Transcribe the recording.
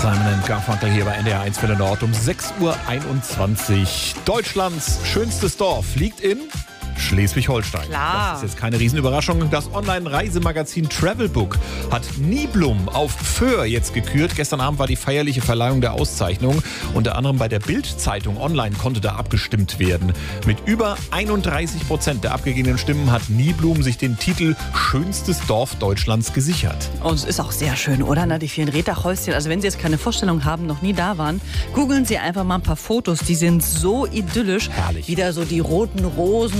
Simon & Garfunkel hier bei NDR 1 Welle Nord um 6:21 Uhr. Deutschlands schönstes Dorf liegt in Schleswig-Holstein. Klar. Das ist jetzt keine Riesenüberraschung. Das Online-Reisemagazin Travelbook hat Niblum auf Föhr jetzt gekürt. Gestern Abend war die feierliche Verleihung der Auszeichnung. Unter anderem bei der Bild-Zeitung online konnte da abgestimmt werden. Mit über 31% der abgegebenen Stimmen hat Niblum sich den Titel Schönstes Dorf Deutschlands gesichert. Und es ist auch sehr schön, oder? Na, die vielen Rehdachhäuschen. Also wenn Sie jetzt keine Vorstellung haben, noch nie da waren, googeln Sie einfach mal ein paar Fotos. Die sind so idyllisch. Herrlich. Wieder so die roten Rosen